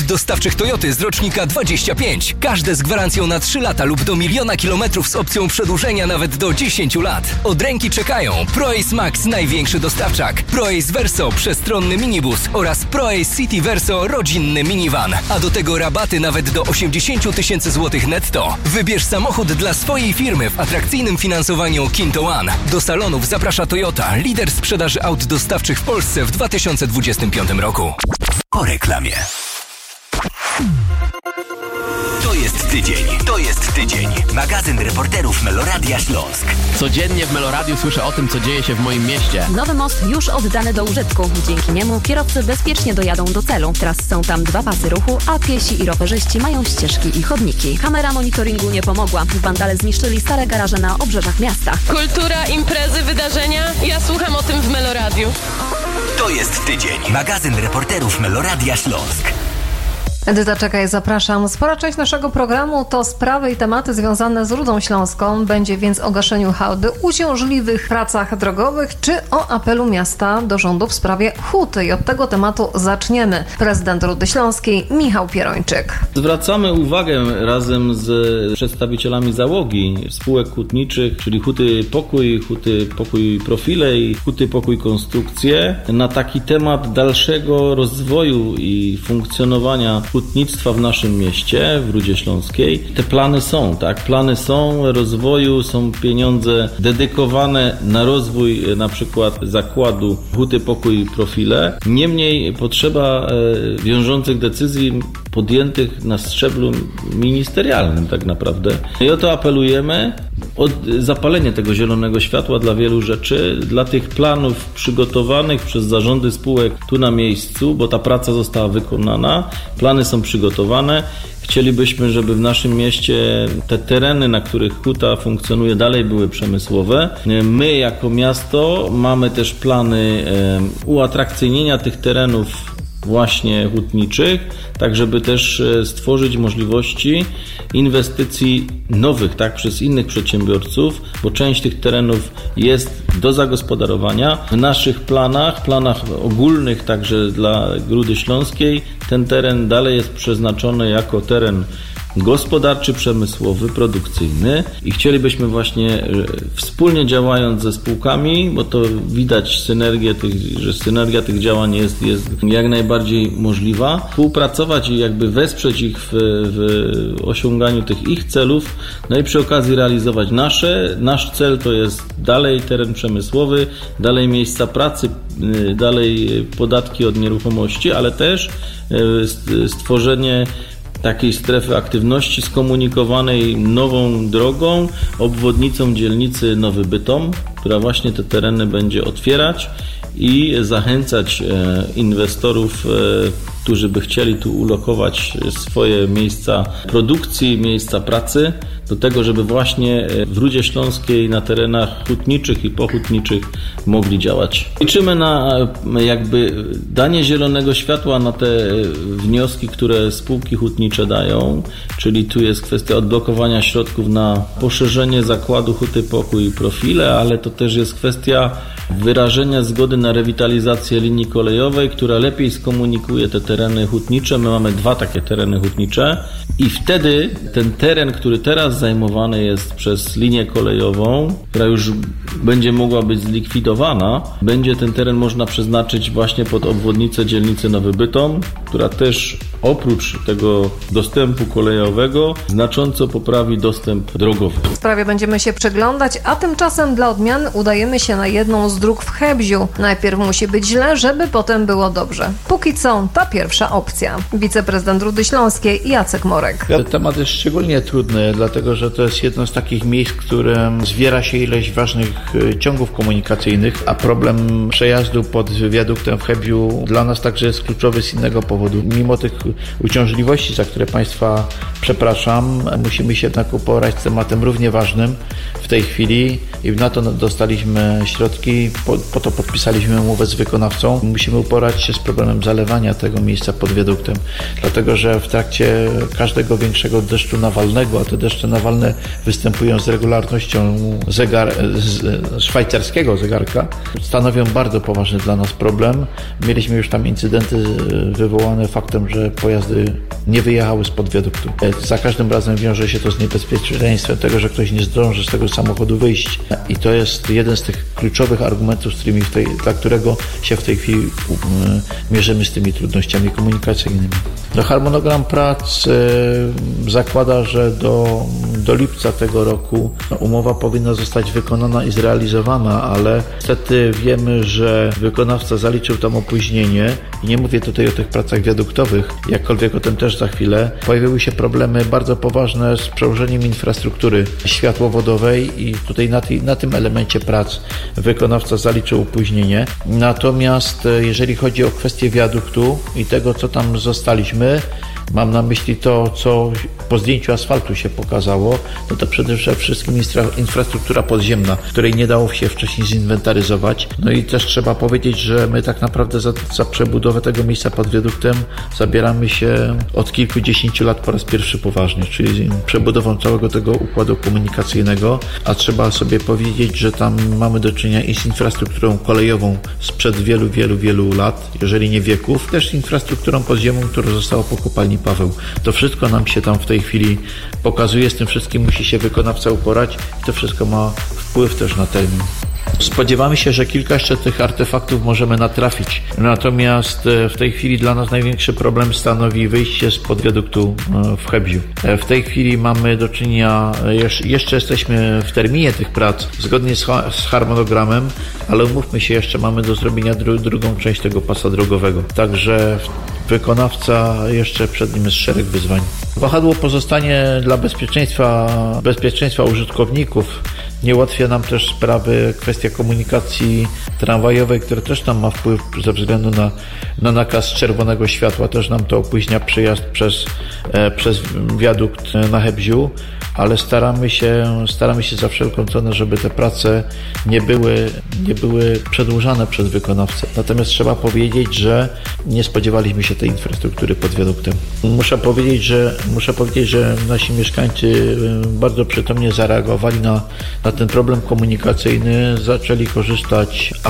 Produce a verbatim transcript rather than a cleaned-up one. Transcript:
dostawczych Toyoty z rocznika dwadzieścia pięć. Każde z gwarancją na trzy lata lub do miliona kilometrów z opcją przedłużenia nawet do dziesięć lat. Od ręki czekają ProAce Max, największy dostawczak, ProAce Verso, przestronny minibus oraz ProAce City Verso, rodzinny minivan. A do tego rabaty nawet do osiemdziesiąt tysięcy złotych netto. Wybierz samochód dla swojej firmy w atrakcyjnym finansowaniu Kinto One. Do salonów zaprasza Toyota, lider sprzedaży aut dostawczych w Polsce w dwa tysiące dwudziestym piątym roku. Po reklamie. To jest tydzień, to jest tydzień. Magazyn reporterów Meloradia Śląsk. Codziennie w Meloradiu słyszę o tym, co dzieje się w moim mieście. Nowy most już oddany do użytku. Dzięki niemu kierowcy bezpiecznie dojadą do celu. Teraz są tam dwa pasy ruchu, a piesi i rowerzyści mają ścieżki i chodniki. Kamera monitoringu nie pomogła. Wandale zniszczyli stare garaże na obrzeżach miasta. Kultura, imprezy, wydarzenia. Ja słucham o tym w Meloradiu. To jest tydzień. Magazyn reporterów Meloradia Śląsk. Edyta Czekaj, zapraszam. Spora część naszego programu to sprawy i tematy związane z Rudą Śląską. Będzie więc o gaszeniu hałdy, uciążliwych pracach drogowych czy o apelu miasta do rządu w sprawie huty. I od tego tematu zaczniemy. Prezydent Rudy Śląskiej Michał Pierończyk. Zwracamy uwagę razem z przedstawicielami załogi spółek hutniczych, czyli Huty Pokój, Huty Pokój Profile i Huty Pokój Konstrukcje, na taki temat dalszego rozwoju i funkcjonowania hutnictwa w naszym mieście, w Rudzie Śląskiej. Te plany są, tak? Plany są rozwoju, są pieniądze dedykowane na rozwój na przykład zakładu Huty Pokój Profile. Niemniej potrzeba e, wiążących decyzji podjętych na szczeblu ministerialnym tak naprawdę. I o to apelujemy, o zapalenie tego zielonego światła dla wielu rzeczy, dla tych planów przygotowanych przez zarządy spółek tu na miejscu, bo ta praca została wykonana, plany są przygotowane. Chcielibyśmy, żeby w naszym mieście te tereny, na których huta funkcjonuje, dalej były przemysłowe. My jako miasto mamy też plany uatrakcyjnienia tych terenów właśnie hutniczych, tak żeby też stworzyć możliwości inwestycji nowych, tak, przez innych przedsiębiorców, bo część tych terenów jest do zagospodarowania. W naszych planach, planach ogólnych także dla Rudy Śląskiej, ten teren dalej jest przeznaczony jako teren gospodarczy, przemysłowy, produkcyjny i chcielibyśmy właśnie wspólnie działając ze spółkami, bo to widać synergię tych, że synergia tych działań jest, jest jak najbardziej możliwa, współpracować i jakby wesprzeć ich w, w osiąganiu tych ich celów, no i przy okazji realizować nasze. Nasz cel to jest dalej teren przemysłowy, dalej miejsca pracy, dalej podatki od nieruchomości, ale też stworzenie takiej strefy aktywności skomunikowanej nową drogą, obwodnicą dzielnicy Nowy Bytom, która właśnie te tereny będzie otwierać i zachęcać inwestorów, którzy by chcieli tu ulokować swoje miejsca produkcji, miejsca pracy, do tego, żeby właśnie w Rudzie Śląskiej na terenach hutniczych i pohutniczych mogli działać. Liczymy na jakby danie zielonego światła na te wnioski, które spółki hutnicze dają, czyli tu jest kwestia odblokowania środków na poszerzenie zakładu Huty Pokój i Profile, ale to też jest kwestia wyrażenia zgody na rewitalizację linii kolejowej, która lepiej skomunikuje te tereny hutnicze. My mamy dwa takie tereny hutnicze i wtedy ten teren, który teraz zajmowany jest przez linię kolejową, która już będzie mogła być zlikwidowana, będzie ten teren można przeznaczyć właśnie pod obwodnicę dzielnicy Nowy Bytom, która też oprócz tego dostępu kolejowego znacząco poprawi dostęp drogowy. W sprawie będziemy się przyglądać, a tymczasem dla odmiany udajemy się na jedną z dróg w Hebziu. Najpierw musi być źle, żeby potem było dobrze. Póki co ta pierwsza opcja. Wiceprezydent Rudy Śląskiej Jacek Morek. Temat jest szczególnie trudny, dlatego że to jest jedno z takich miejsc, w którym zwiera się ileś ważnych ciągów komunikacyjnych, a problem przejazdu pod wiaduktem w Hebziu dla nas także jest kluczowy z innego powodu. Mimo tych uciążliwości, za które Państwa przepraszam, musimy się jednak uporać z tematem równie ważnym w tej chwili i na to dostaliśmy środki, po, po to podpisaliśmy umowę z wykonawcą. Musimy uporać się z problemem zalewania tego miejsca pod wiaduktem, dlatego że w trakcie każdego większego deszczu nawalnego, a te deszcze nawalne występują z regularnością zegar, z szwajcarskiego zegarka, stanowią bardzo poważny dla nas problem. Mieliśmy już tam incydenty wywołane faktem, że pojazdy nie wyjechały spod wiaduktu. Za każdym razem wiąże się to z niebezpieczeństwem tego, że ktoś nie zdąży z tego samochodu wyjść. I to jest jeden z tych kluczowych argumentów, z którymi w tej, dla którego się w tej chwili um, mierzymy z tymi trudnościami komunikacyjnymi. No, harmonogram prac y, zakłada, że do, do lipca tego roku no, umowa powinna zostać wykonana i zrealizowana, ale niestety wiemy, że wykonawca zaliczył tam opóźnienie i nie mówię tutaj o tych pracach wiaduktowych, jakkolwiek o tym też za chwilę. Pojawiły się problemy bardzo poważne z przełożeniem infrastruktury światłowodowej i tutaj na, tej, na tym elemencie prac wykonawca zaliczył opóźnienie. Natomiast jeżeli chodzi o kwestię wiaduktu i tego, co tam zostaliśmy, mam na myśli to, co po zdjęciu asfaltu się pokazało, no to przede wszystkim infrastruktura podziemna, której nie dało się wcześniej zinwentaryzować. No i też trzeba powiedzieć, że my tak naprawdę za, za przebudowę tego miejsca pod wiaduktem zabieramy się od kilkudziesięciu lat po raz pierwszy poważnie, czyli przebudową całego tego układu komunikacyjnego, a trzeba sobie powiedzieć, że tam mamy do czynienia i z infrastrukturą kolejową sprzed wielu, wielu, wielu lat, jeżeli nie wieków, też z infrastrukturą podziemną, która została po kopalni Paweł. To wszystko nam się tam w tej chwili pokazuje, z tym wszystkim musi się wykonawca uporać i to wszystko ma wpływ też na termin. Spodziewamy się, że kilka jeszcze tych artefaktów możemy natrafić. Natomiast w tej chwili dla nas największy problem stanowi wyjście spod wiaduktu w Chebiu. W tej chwili mamy do czynienia, jeszcze jesteśmy w terminie tych prac, zgodnie z harmonogramem, ale umówmy się, jeszcze mamy do zrobienia dru- drugą część tego pasa drogowego. Także wykonawca, jeszcze przed nim jest szereg wyzwań. Wahadło pozostanie dla bezpieczeństwa, bezpieczeństwa użytkowników. Nie ułatwia nam też sprawy kwestia komunikacji tramwajowej, która też tam ma wpływ ze względu na, na nakaz czerwonego światła. Też nam to opóźnia przyjazd przez, e, przez wiadukt na Chebiu, ale staramy się, staramy się za wszelką cenę, żeby te prace nie były, nie były przedłużane przez wykonawcę. Natomiast trzeba powiedzieć, że nie spodziewaliśmy się tej infrastruktury pod wiaduktem. Muszę powiedzieć, że, muszę powiedzieć, że nasi mieszkańcy bardzo przytomnie zareagowali na, na ten problem komunikacyjny, zaczęli korzystać